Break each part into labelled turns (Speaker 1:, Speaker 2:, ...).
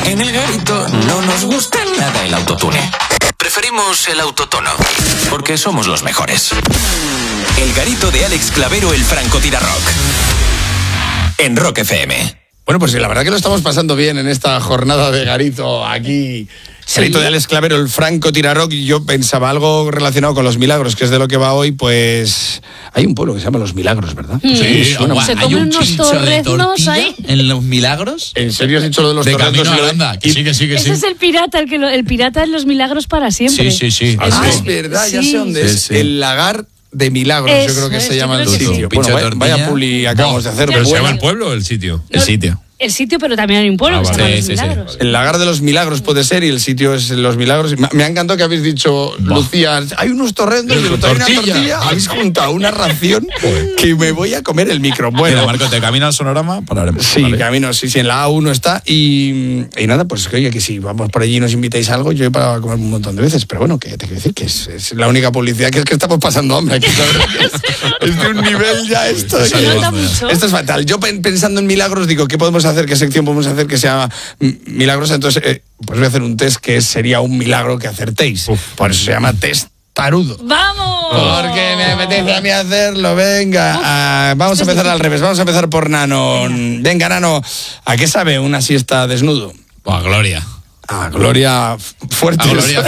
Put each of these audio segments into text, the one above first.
Speaker 1: En El Garito no nos gusta nada el autotune. Preferimos el autotono, porque somos los mejores. El Garito de Alex Clavero, el francotirarrock. En Rock FM.
Speaker 2: Bueno, pues la verdad que lo estamos pasando bien en esta jornada de Garito aquí. Sí. Garito de Alex Clavero, el francotirarrock. Y yo pensaba algo relacionado con los milagros, que es de lo que va hoy, pues... Hay un pueblo que se llama Los Milagros, ¿verdad?
Speaker 3: Sí,
Speaker 4: se comen unos torreznos ahí.
Speaker 3: ¿En Los Milagros?
Speaker 2: ¿En serio has dicho lo de los torreznos?
Speaker 3: De camino a Holanda, que sí.
Speaker 4: Ese es el pirata, el pirata en Los Milagros para siempre.
Speaker 3: Sí.
Speaker 2: Es verdad, ya sé dónde es. El lagar de Milagros, yo creo que se llama el sitio. Bueno, vaya publi acabamos de hacer.
Speaker 5: ¿Pero se llama el pueblo o el sitio?
Speaker 3: El sitio.
Speaker 4: El sitio, pero también hay un pueblo que se llama Los Milagros.
Speaker 2: Sí. El lagar de los Milagros puede ser y el sitio es Los Milagros. Me ha encantado que habéis dicho, Lucía, hay unos torrendos y una tortilla. Habéis juntado una ración que me voy a comer el micro. Bueno,
Speaker 3: Marco, te camino al Sonorama, pararemos.
Speaker 2: Sí, ¿vale? Camino, sí, en la A1 está. Y nada, pues oye, que si vamos por allí y nos invitáis a algo, yo he para comer un montón de veces. Pero bueno, que te quiero decir que es la única publicidad, que es que estamos pasando hambre. Que es de un nivel ya esto. Esto es fatal. Yo pensando en milagros digo, ¿qué podemos hacer? ¿Qué sección podemos hacer que sea milagrosa? Entonces, pues voy a hacer un test que sería un milagro que acertéis. Por eso se llama test tarudo.
Speaker 4: ¡Vamos!
Speaker 2: Porque me apetece a mí hacerlo. Venga, vamos a empezar al revés. Vamos a empezar por Nano. Venga, Nano, ¿a qué sabe una siesta desnudo?
Speaker 3: A Gloria.
Speaker 2: A Gloria fuerte.
Speaker 3: A Gloria.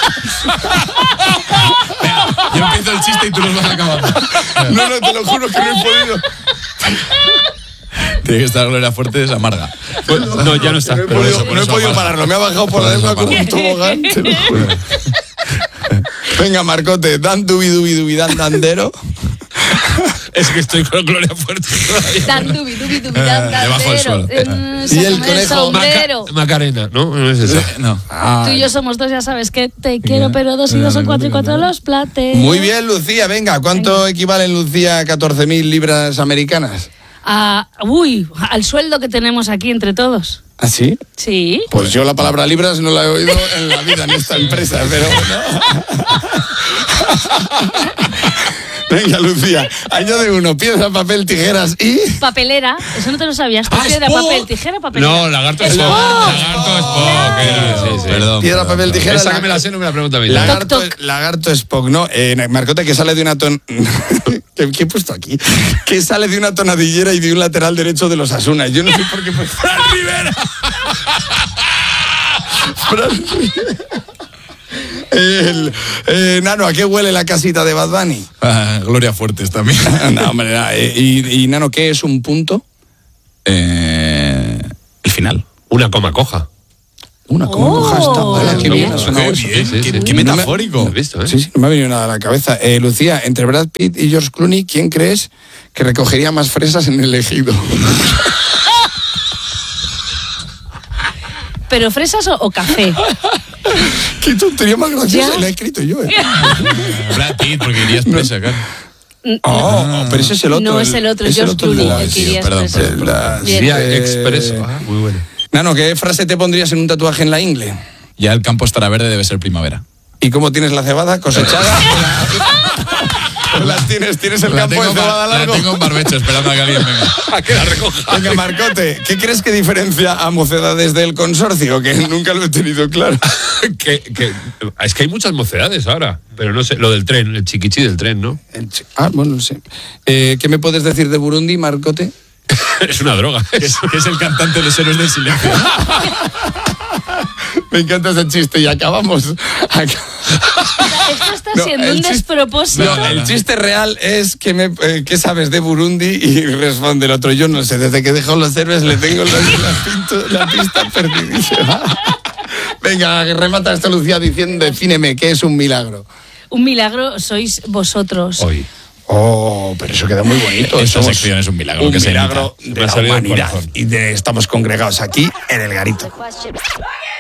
Speaker 3: Yo empiezo el chiste y tú lo vas acabando.
Speaker 2: No, te lo juro que no he podido.
Speaker 3: Tiene que estar Gloria Fuerte, es amarga.
Speaker 5: No, ya no está.
Speaker 2: No he podido pararlo, me ha bajado por la lengua como un tobogán. Te lo juro. Venga, Marcote, dan dubi dan dandero.
Speaker 5: Es que estoy con Gloria Fuerte todavía.
Speaker 4: Dan dubi dan dandero.
Speaker 3: Debajo del suelo.
Speaker 2: Y el conejo
Speaker 5: Macarena, ¿no? No es esa.
Speaker 3: No.
Speaker 4: Tú y yo somos dos, ya sabes que te quiero, pero 2 y 2 son 4 y 4 los plates.
Speaker 2: Muy bien, Lucía, venga, ¿cuánto equivalen, Lucía, a 14.000 libras americanas?
Speaker 4: Al sueldo que tenemos aquí entre todos.
Speaker 2: ¿Ah, sí?
Speaker 4: Sí.
Speaker 2: Pues yo la palabra libras no la he oído en la vida en esta empresa, pero bueno. Venga, Lucía, añade uno, piedra, papel, tijeras y...
Speaker 4: Papelera, eso no te lo sabías. Piedra, papel, tijera, papelera.
Speaker 5: No, lagarto Spock. Sí.
Speaker 3: Perdón.
Speaker 2: Piedra, papel, tijera.
Speaker 5: Esa que me la sé, no me la pregunta a mí.
Speaker 2: Lagarto Spock, no. Marcote, que sale de una ¿Qué he puesto aquí? Que sale de una tonadillera y de un lateral derecho de los Asuna. Yo no sé por qué... ¡Fran Rivera! ¡Fran Rivera! Nano, ¿a qué huele la casita de Bad Bunny?
Speaker 3: Gloria Fuertes también.
Speaker 2: No, hombre, y Nano, ¿qué es un punto?
Speaker 3: El final.
Speaker 5: Una coma coja.
Speaker 2: Una coma coja está. Vale, qué bien.
Speaker 3: Qué metafórico.
Speaker 5: ¿Has visto,
Speaker 2: Sí, no me ha venido nada a la cabeza. Lucía, entre Brad Pitt y George Clooney, ¿quién crees que recogería más fresas en el ejido?
Speaker 4: ¿Pero fresas o café?
Speaker 2: Qué tontería más graciosa, la he escrito yo.
Speaker 3: Brad Pitt, porque irías presa, claro.
Speaker 2: Pero ese es el otro.
Speaker 4: No, es el otro, George Clooney, el que iría expreso.
Speaker 5: Vía expreso. Muy bueno.
Speaker 2: Nano, ¿qué frase te pondrías en un tatuaje en la ingle?
Speaker 3: Ya el campo estará verde, debe ser primavera.
Speaker 2: ¿Y cómo tienes la cebada? ¿Cosechada? ¿Tienes el campo de cebada largo?
Speaker 3: La tengo en barbecho, esperando a que alguien venga.
Speaker 5: A que la recoja.
Speaker 2: Venga, Marcote, ¿qué crees que diferencia a Mocedades del Consorcio? Que nunca lo he tenido claro.
Speaker 5: Es que hay muchas mocedades ahora, pero no sé, lo del tren, el chiquichi del tren, ¿no?
Speaker 2: Bueno, no sé. ¿Qué me puedes decir de Burundi, Marcote?
Speaker 5: Es una droga.
Speaker 3: Que es el cantante de los Héroes del Silencio.
Speaker 2: Me encanta ese chiste y acabamos.
Speaker 4: Esto está siendo un despropósito.
Speaker 2: No, el chiste real es ¿qué sabes de Burundi? Y responde el otro, yo no sé, desde que dejó los héroes le tengo la pista perdidísima. Venga, remata esta, Lucía, diciendo, defíneme, ¿qué es un milagro?
Speaker 4: Un milagro sois vosotros.
Speaker 5: Hoy.
Speaker 2: Pero eso queda muy bonito.
Speaker 3: Esta sección es un milagro.
Speaker 2: Un milagro de la humanidad. Y estamos congregados aquí en El Garito.